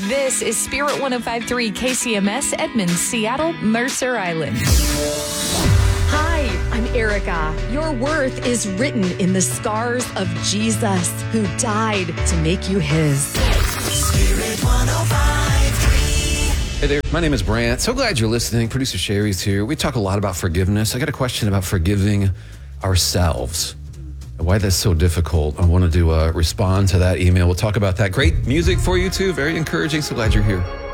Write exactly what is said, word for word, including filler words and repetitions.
This is Spirit one oh five point three K C M S, Edmond, Seattle, Mercer Island. Hi, I'm Erica. Your worth is written in the scars of Jesus, who died to make you his. Spirit one oh five point three. Hey there, my name is Brant. So glad you're listening. Producer Sherry's here. We talk a lot about forgiveness. I got a question about forgiving ourselves and why that's so difficult. I wanted to uh, respond to that email. We'll talk about that. Great music for you too. Very encouraging. So glad you're here.